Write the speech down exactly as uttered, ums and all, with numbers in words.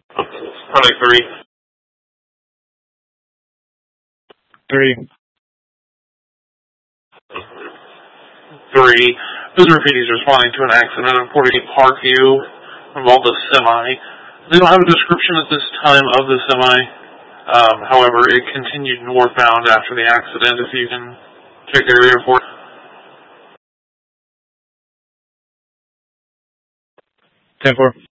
Product three. Three. Three. Visitor P D is responding to an accident at forty-eight Parkview involved a semi. They don't have a description at this time of the semi. Um, however, it continued northbound after the accident. If you can check the area for it. ten four.